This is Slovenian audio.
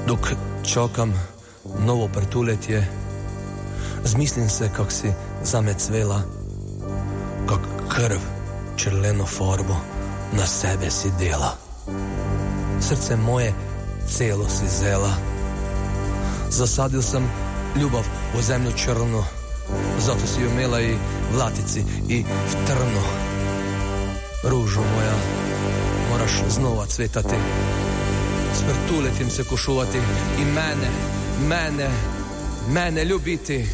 Dok čakam novo prtuletje, zmislim se, kak si zame cvela, kak krv črleno farbo na sebe si dela. Srce moje celo si zela. Zasadil sem ljubav v zemlju črno, zato si jo imela i v latici i v trnu. Ružo moja, moraš znova cvetati, s prtuletjem se košuvati i mene ljubiti.